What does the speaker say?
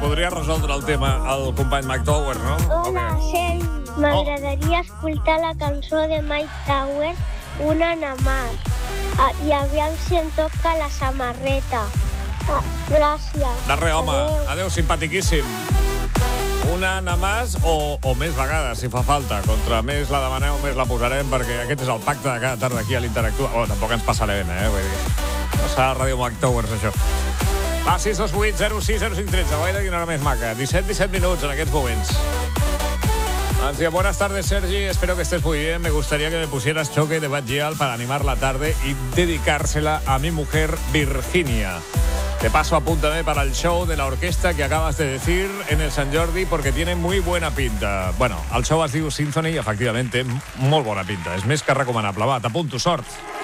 podria resoldre el tema el company Mike Tower, no? Hola, Sergi. M'agradaria escoltar la cançó de Mike Tower, Una nada más. I aviam si em toca la samarreta. Gràcies. De res, home. Adéu, simpatiquíssim. Una nada más o més vegades, si fa falta. Contra més la demaneu, més la posarem, perquè aquest és el pacte de cada tarda aquí a l'Interactua. Oh, tampoc ens passarem, Vull dir, no serà Ràdio Mike Towers, això. Va, 628 06 05 13. Guaita, quina hora més maca. 17 minuts en aquests moments. Así, buenas tardes, Sergi. Espero que estés muy bien. Me gustaría que me pusieras Choque de Bad Gyal para animar la tarde y dedicársela a mi mujer Virginia. De paso, apúntame para el show de la orquesta que acabas de decir en el Sant Jordi, porque tiene muy buena pinta. Bueno, el show es diu Symphony i, efectivament, té molt bona pinta. És més que recomanable. Va, t'apunto, sort.